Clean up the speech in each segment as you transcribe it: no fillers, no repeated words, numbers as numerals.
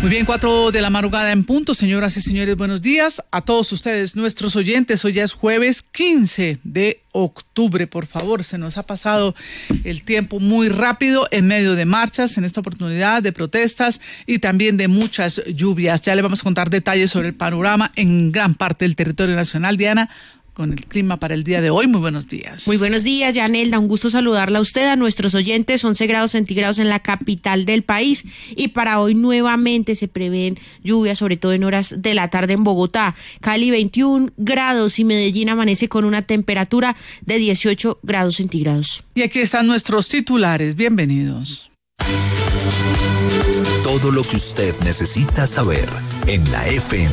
Muy bien, 4 de la madrugada en punto. Señoras y señores, buenos días a todos ustedes, nuestros oyentes. Hoy ya es jueves 15 de octubre. Por favor, se nos ha pasado el tiempo muy rápido en medio de marchas, en esta oportunidad de protestas y también de muchas lluvias. Ya le vamos a contar detalles sobre el panorama en gran parte del territorio nacional. Diana, con el clima para el día de hoy. Muy buenos días. Muy buenos días, Yanelda. Un gusto saludarla a usted, a nuestros oyentes. 11 grados centígrados en la capital del país. Y para hoy nuevamente se prevén lluvias, sobre todo en horas de la tarde en Bogotá. Cali 21 grados y Medellín amanece con una temperatura de 18 grados centígrados. Y aquí están nuestros titulares. Bienvenidos. Todo lo que usted necesita saber en la FM.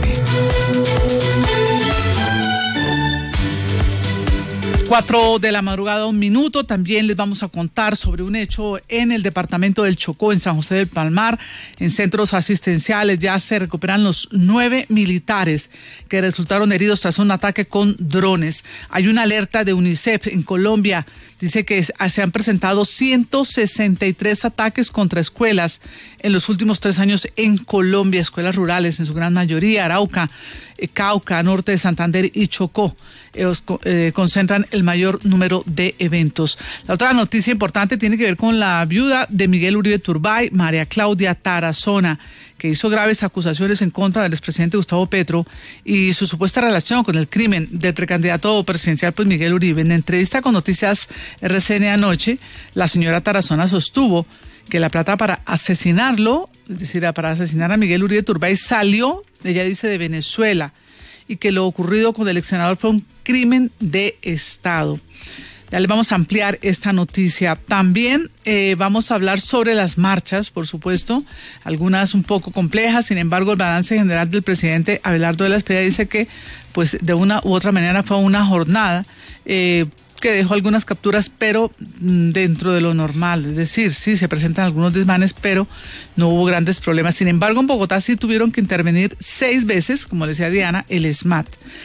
4 de la madrugada, 1 minuto. También les vamos a contar sobre un hecho en el departamento del Chocó, en San José del Palmar. En centros asistenciales ya se recuperan los 9 militares que resultaron heridos tras un ataque con drones. Hay una alerta de UNICEF en Colombia. Dice que se han presentado 163 ataques contra escuelas en los últimos 3 años en Colombia, escuelas rurales en su gran mayoría, Arauca, Cauca, norte de Santander y Chocó. Concentran el mayor número de eventos. La otra noticia importante tiene que ver con la viuda de Miguel Uribe Turbay, María Claudia Tarazona, que hizo graves acusaciones en contra del expresidente Gustavo Petro y su supuesta relación con el crimen del precandidato presidencial, pues Miguel Uribe. En entrevista con Noticias RCN anoche, la señora Tarazona sostuvo que la plata para asesinarlo, es decir, para asesinar a Miguel Uribe Turbay, salió, ella dice, de Venezuela, y que lo ocurrido con el ex senador fue un crimen de Estado. Ya les vamos a ampliar esta noticia. También vamos a hablar sobre las marchas, por supuesto, algunas un poco complejas. Sin embargo, el balance general del presidente Abelardo de la Espriella dice que, pues, de una u otra manera fue una jornada que dejó algunas capturas, pero dentro de lo normal. Es decir, sí, se presentan algunos desmanes, pero no hubo grandes problemas. Sin embargo, en Bogotá sí tuvieron que intervenir 6 veces, como decía Diana, el SMAT.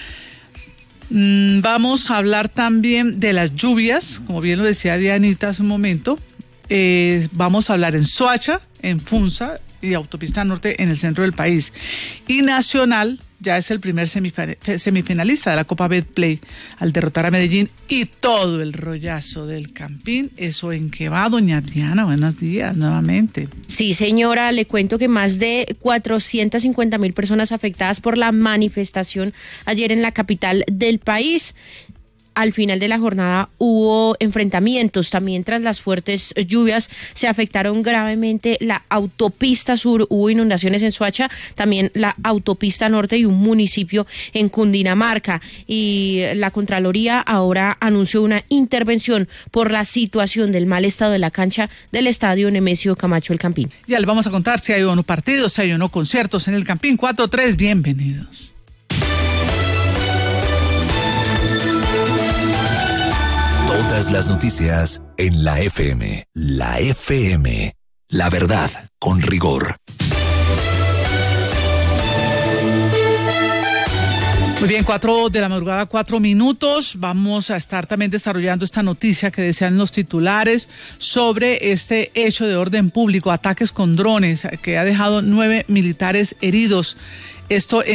Vamos a hablar también de las lluvias, como bien lo decía Dianita hace un momento. Vamos a hablar en Soacha, en Funza y Autopista Norte en el centro del país. Y Nacional ya es el primer semifinalista de la Copa Betplay al derrotar a Medellín, y todo el rollazo del Campín. ¿Eso en qué va, doña Diana? Buenos días nuevamente. Sí, señora, le cuento que más de 450,000 personas afectadas por la manifestación ayer en la capital del país. Al final de la jornada hubo enfrentamientos, también tras las fuertes lluvias se afectaron gravemente la autopista sur, hubo inundaciones en Soacha, también la autopista norte y un municipio en Cundinamarca. Y la Contraloría ahora anunció una intervención por la situación del mal estado de la cancha del estadio Nemesio Camacho El Campín. Ya les vamos a contar si hay o no partidos, si hay o no conciertos en el Campín. 4-3, bienvenidos. Todas las noticias en la FM. La FM. La verdad con rigor. Muy bien, 4 de la madrugada, 4 minutos. Vamos a estar también desarrollando esta noticia que decían los titulares sobre este hecho de orden público, ataques con drones, que ha dejado 9 militares heridos. Esto